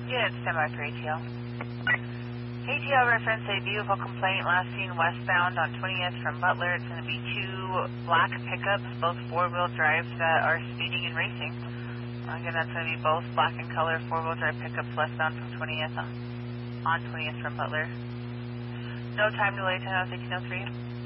Unit, stand by for ATL. ATL reference a vehicle complaint last seen westbound on 20th from Butler. It's going to be two black pickups, both four-wheel drives that are speeding and racing. Again, that's going to be both black and color four-wheel drive pickups westbound from 20th on 20th from Butler. No time delay, 10-1603.